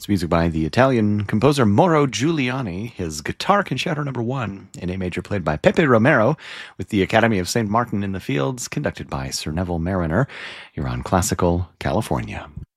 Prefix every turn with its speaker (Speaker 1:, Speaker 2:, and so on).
Speaker 1: It's music by the Italian composer Mauro Giuliani. His Guitar Concerto No. 1 in A major, played by Pepe Romero, with the Academy of St. Martin in the Fields, conducted by Sir Neville Mariner. You're on Classical California.